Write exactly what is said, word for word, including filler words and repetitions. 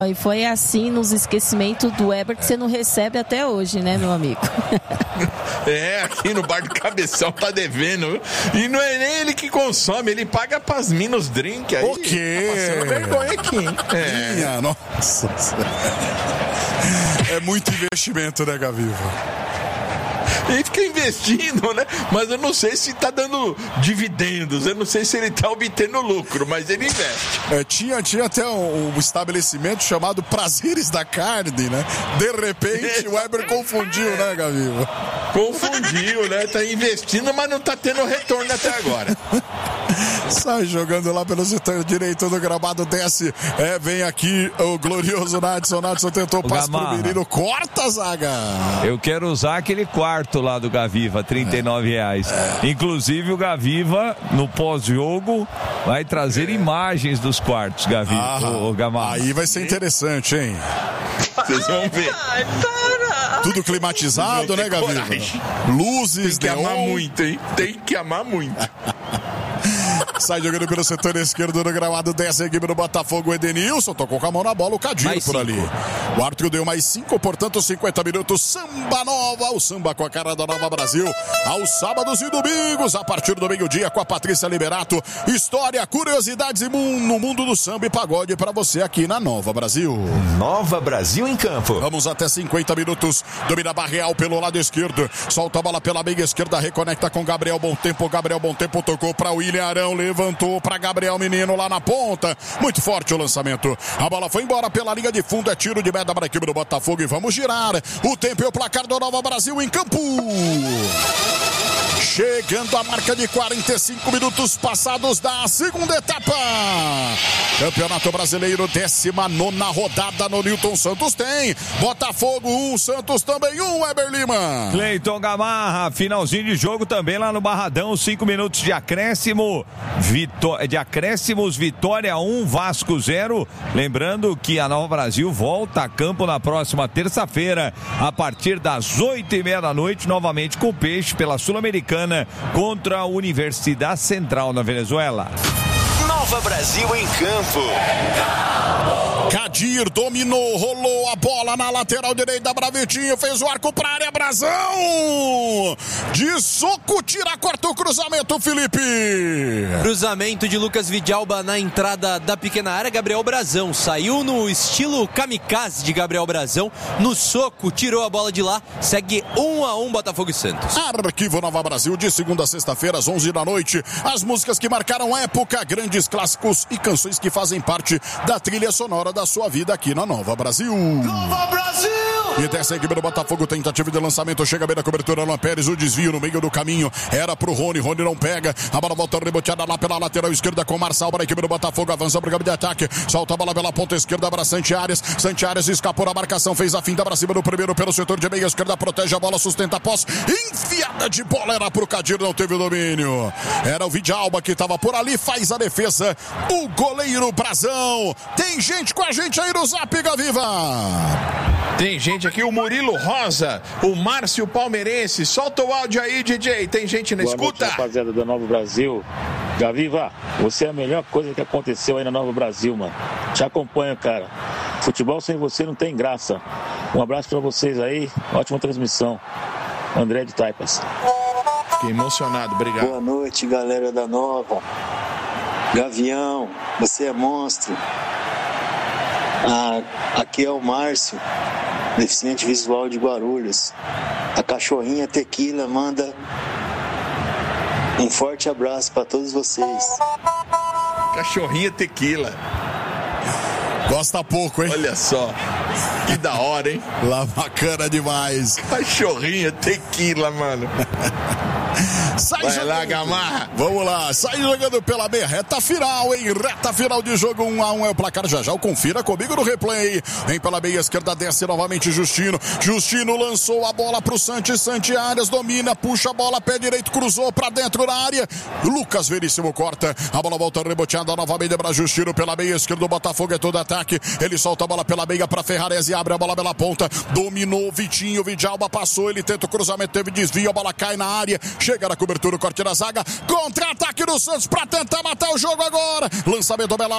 E foi assim nos esquecimentos do Weber que você não recebe até hoje, né, meu amigo? É, aqui no bar do Cabeção tá devendo. E não é nem ele que consome, ele paga pras minas drink aí. O quê? Tá passando vergonha aqui, hein? É. Minha nossa. É muito investimento, né, Gaviva? Ele fica investindo, né? Mas eu não sei se tá dando dividendos, eu não sei se ele tá obtendo lucro, mas ele investe. É, tinha, tinha até um, um estabelecimento chamado Prazeres da Carne, né? De repente o Weber confundiu, né, Gaviva? Confundiu, né? Tá investindo, mas não tá tendo retorno até agora. Sai jogando lá pelo setor direito do gramado, desce. É, vem aqui o glorioso Nadson. Nadson tentou passe pro menino, corta a zaga. Eu quero usar aquele quarto lá do Gaviva, trinta e nove reais. É. Inclusive o Gaviva, no pós-jogo, vai trazer é. imagens dos quartos, Gaviva. Ah, o, o Gamarra. Aí vai ser interessante, hein? Vocês vão ver. Ai, para. Tudo climatizado, né, Gaviva? Coragem. Luzes, tem que neon. amar muito, hein? Tem que amar muito. Sai jogando pelo setor esquerdo do gramado, desce a equipe do Botafogo, Edenilson, tocou com a mão na bola, o Cadinho mais por cinco. Ali. O árbitro deu mais cinco, portanto cinquenta minutos, samba nova, o samba com a cara da Nova Brasil, aos sábados e domingos, a partir do meio-dia com a Patrícia Liberato, história, curiosidades e no mundo do samba e pagode para você aqui na Nova Brasil. Nova Brasil em campo. Vamos até cinquenta minutos, domina Barreal pelo lado esquerdo, solta a bola pela meia esquerda, reconecta com Gabriel Bom Tempo, Gabriel Bom Tempo tocou para William Arão, levantou para Gabriel Menino lá na ponta. Muito forte o lançamento. A bola foi embora pela linha de fundo. É tiro de meta para a equipe do Botafogo. E vamos girar. O tempo e o placar do Nova Brasil em campo. Chegando a marca de quarenta e cinco minutos passados da segunda etapa. Campeonato Brasileiro, décima nona rodada no Newton Santos tem. Botafogo um, Santos também um, Weber Lima. Cleiton Gamarra, finalzinho de jogo também lá no Barradão, cinco minutos de acréscimo. Vitó- de acréscimos, Vitória um, Vasco zero. Lembrando que a Nova Brasil volta a campo na próxima terça-feira, a partir das oito e meia da noite, novamente com o Peixe pela Sul-Americana contra a Universidade Central na Venezuela. Nova Brasil em campo. Kadir dominou, rolou a bola na lateral direita, Bravetinho fez o arco pra área, Brazão! De soco, tira, corta o cruzamento, Felipe! Cruzamento de Lucas Vidalba na entrada da pequena área, Gabriel Brazão saiu no estilo kamikaze de Gabriel Brazão, no soco, tirou a bola de lá, segue um a um Botafogo e Santos. Arquivo Nova Brasil, de segunda a sexta-feira, às onze da noite, as músicas que marcaram época, grandes clássicos e canções que fazem parte da trilha sonora da sua vida aqui na Nova Brasil. Nova Brasil! E dessa equipe do Botafogo, tentativa de lançamento, chega bem na cobertura, Alan Pérez, o desvio no meio do caminho, era pro Rony, Rony não pega, a bola volta reboteada lá pela lateral esquerda com Marçal para a equipe do Botafogo, avança pro campo de ataque, solta a bola pela ponta esquerda para Santiares, Santiares escapou da marcação, fez a finta para cima do primeiro pelo setor de meia esquerda, protege a bola, sustenta a posse, enfiada de bola, era pro Kadir, não teve o domínio, era o Vidalba que estava por ali, faz a defesa, o goleiro Brazão, tem gente com a gente aí no Zap, Gaviva. Tem gente aqui, o Murilo Rosa, o Márcio Palmeirense. Solta o áudio aí, D J. Tem gente na Boa escuta. Noite, rapaziada da Nova Brasil. Gaviva, você é a melhor coisa que aconteceu aí na Nova Brasil, mano. Te acompanho, cara. Futebol sem você não tem graça. Um abraço pra vocês aí. Ótima transmissão. André de Taipas. Fiquei emocionado, obrigado. Boa noite, galera da Nova. Gavião, você é monstro. Ah, aqui é o Márcio, deficiente visual de Guarulhos. A cachorrinha Tequila manda um forte abraço para todos vocês. Cachorrinha Tequila. Gosta pouco, hein? Olha só. Que da hora, hein? Lá bacana demais. Cachorrinha Tequila, mano. Sai Vai jogando. lá, Gamarra. Vamos lá, sai jogando pela B, reta final, hein? Reta final de jogo, um a um é o placar. Já já, confira comigo no replay. Vem pela meia esquerda, desce novamente Justino. Justino lançou a bola pro Santos, Santiares domina, puxa a bola, pé direito, cruzou pra dentro da área. Lucas Veríssimo corta, a bola volta reboteada novamente para Justino pela meia esquerda. O Botafogo é todo ataque. Ele solta a bola pela meia pra Ferrarese, abre a bola pela ponta. Dominou Vitinho, Vidalba passou, ele tenta o cruzamento, teve desvio, a bola cai na área. Chega na cobertura, o corte da zaga. Contra-ataque do Santos pra tentar matar o jogo agora. Lançamento Bela